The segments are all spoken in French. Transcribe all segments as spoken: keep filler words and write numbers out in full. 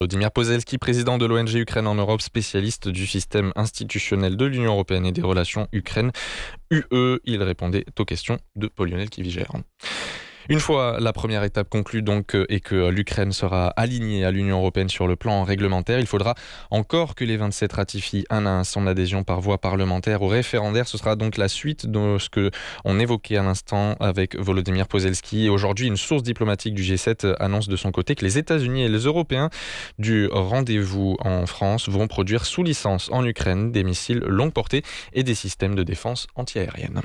Volodymyr Pozelski, président de l'O N G Ukraine en Europe, spécialiste du système institutionnel de l'Union européenne et des relations Ukraine-U E. Il répondait aux questions de Paul-Lionel Kivigère. Une fois la première étape conclue donc et que l'Ukraine sera alignée à l'Union européenne sur le plan réglementaire, il faudra encore que les vingt-sept ratifient un à un son adhésion par voie parlementaire ou référendaire. Ce sera donc la suite de ce que on évoquait à l'instant avec Volodymyr Pozelski. Et aujourd'hui, une source diplomatique du G sept annonce de son côté que les États-Unis et les Européens du rendez-vous en France vont produire sous licence en Ukraine des missiles longue portée et des systèmes de défense antiaérienne.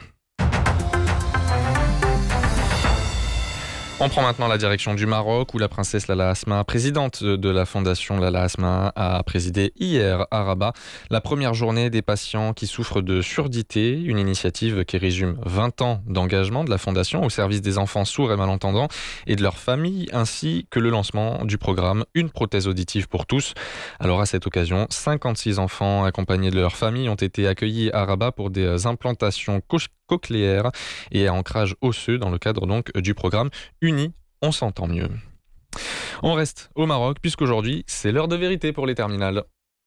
On prend maintenant la direction du Maroc où la princesse Lala Asma, présidente de la fondation Lala Asma, a présidé hier à Rabat la première journée des patients qui souffrent de surdité, une initiative qui résume vingt ans d'engagement de la fondation au service des enfants sourds et malentendants et de leurs familles, ainsi que le lancement du programme Une prothèse auditive pour tous. Alors à cette occasion, cinquante-six enfants accompagnés de leurs familles ont été accueillis à Rabat pour des implantations cochléaire et à ancrage osseux dans le cadre donc du programme Uni, on s'entend mieux. On reste au Maroc puisqu'aujourd'hui c'est l'heure de vérité pour les terminales.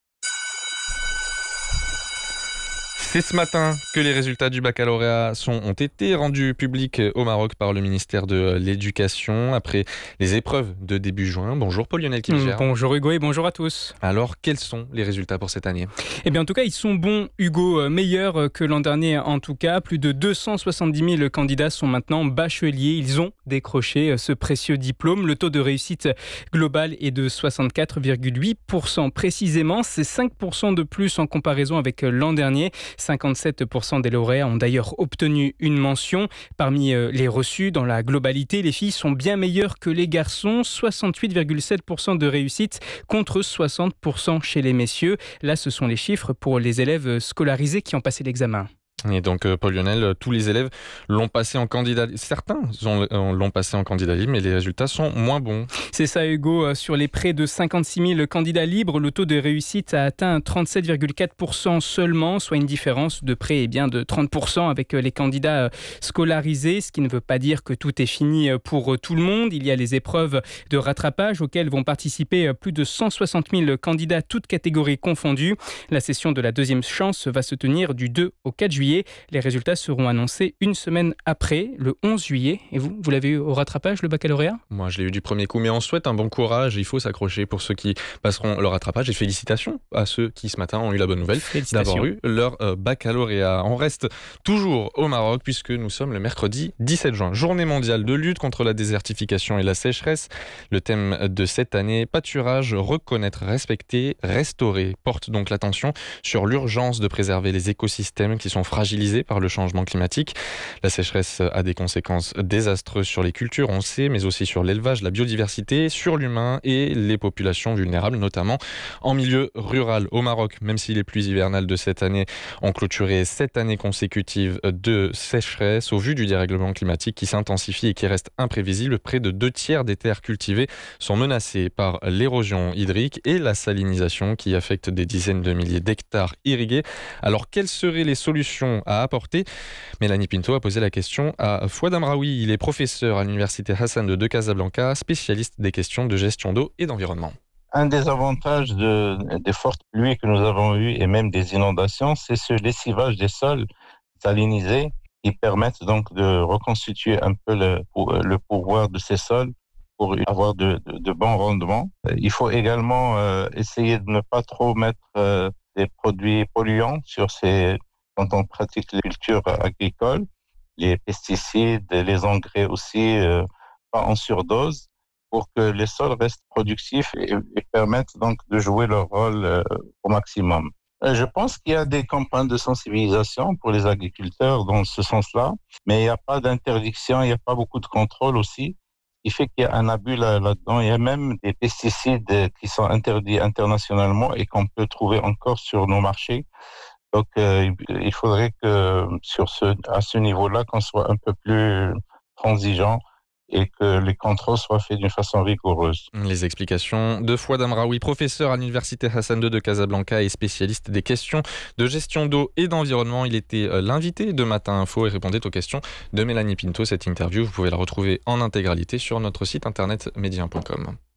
C'est ce matin que les résultats du baccalauréat sont, ont été rendus publics au Maroc par le ministère de l'Éducation après les épreuves de début juin. Bonjour Paul-Lionel Kivigère. Bonjour Hugo et bonjour à tous. Alors, quels sont les résultats pour cette année ? Eh bien en tout cas, ils sont bons Hugo, meilleurs que l'an dernier en tout cas. Plus de deux cent soixante-dix mille candidats sont maintenant bacheliers. Ils ont décroché ce précieux diplôme. Le taux de réussite global est de soixante-quatre virgule huit pour cent précisément. C'est cinq pour cent de plus en comparaison avec l'an dernier. cinquante-sept pour cent des lauréats ont d'ailleurs obtenu une mention. Parmi les reçus, dans la globalité, les filles sont bien meilleures que les garçons. soixante-huit virgule sept pour cent de réussite contre soixante pour cent chez les messieurs. Là, ce sont les chiffres pour les élèves scolarisés qui ont passé l'examen. Et donc, euh, Paul-Lionel, tous les élèves l'ont passé en candidat. Certains ont, l'ont passé en candidat libre, mais les résultats sont moins bons. C'est ça, Hugo. Sur les près de cinquante-six mille candidats libres, le taux de réussite a atteint trente-sept virgule quatre pour cent seulement, soit une différence de près et bien de trente pour cent avec les candidats scolarisés, ce qui ne veut pas dire que tout est fini pour tout le monde. Il y a les épreuves de rattrapage auxquelles vont participer plus de cent soixante mille candidats, toutes catégories confondues. La session de la deuxième chance va se tenir du deux au quatre juillet. Les résultats seront annoncés une semaine après, le onze juillet. Et vous, vous l'avez eu au rattrapage, le baccalauréat ? Moi, je l'ai eu du premier coup, mais on souhaite un bon courage. Il faut s'accrocher pour ceux qui passeront le rattrapage. Et félicitations à ceux qui, ce matin, ont eu la bonne nouvelle d'avoir eu leur euh, baccalauréat. On reste toujours au Maroc, puisque nous sommes le mercredi dix-sept juin. Journée mondiale de lutte contre la désertification et la sécheresse. Le thème de cette année, pâturage, reconnaître, respecter, restaurer, porte donc l'attention sur l'urgence de préserver les écosystèmes qui sont fragilisés par le changement climatique. La sécheresse a des conséquences désastreuses sur les cultures, on le sait, mais aussi sur l'élevage, la biodiversité, sur l'humain et les populations vulnérables, notamment en milieu rural. Au Maroc, même si les pluies hivernales de cette année ont clôturé sept années consécutives de sécheresse, au vu du dérèglement climatique qui s'intensifie et qui reste imprévisible, près de deux tiers des terres cultivées sont menacées par l'érosion hydrique et la salinisation qui affecte des dizaines de milliers d'hectares irrigués. Alors, quelles seraient les solutions à apporter ? Mélanie Pinto a posé la question à Fouad Amraoui. Il est professeur à l'université Hassan II de Casablanca, spécialiste des questions de gestion d'eau et d'environnement. Un des avantages de, des fortes pluies que nous avons eues et même des inondations, c'est ce lessivage des sols salinisés qui permettent donc de reconstituer un peu le, le pouvoir de ces sols pour avoir de, de, de bons rendements. Il faut également euh, essayer de ne pas trop mettre euh, des produits polluants sur ces quand on pratique les cultures agricoles, les pesticides, les engrais aussi, euh, pas en surdose, pour que les sols restent productifs et, et permettent donc de jouer leur rôle euh, au maximum. Euh, je pense qu'il y a des campagnes de sensibilisation pour les agriculteurs dans ce sens-là, mais il n'y a pas d'interdiction, il n'y a pas beaucoup de contrôle aussi, ce qui fait qu'il y a un abus là, là-dedans. Il y a même des pesticides qui sont interdits internationalement et qu'on peut trouver encore sur nos marchés. Donc, euh, il faudrait que sur ce, à ce niveau-là, qu'on soit un peu plus transigeant et que les contrôles soient faits d'une façon rigoureuse. Les explications de Fouad Amraoui, professeur à l'université Hassan deux de Casablanca et spécialiste des questions de gestion d'eau et d'environnement. Il était l'invité de Matin Info et répondait aux questions de Mélanie Pinto. Cette interview, vous pouvez la retrouver en intégralité sur notre site internet média point com.